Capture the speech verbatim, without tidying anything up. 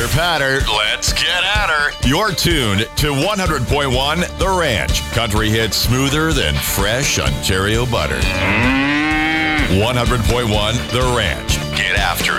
Pitter patter, let's get at her. You're tuned to one hundred point one The Ranch. Country hits smoother than fresh Ontario butter. one hundred point one The Ranch.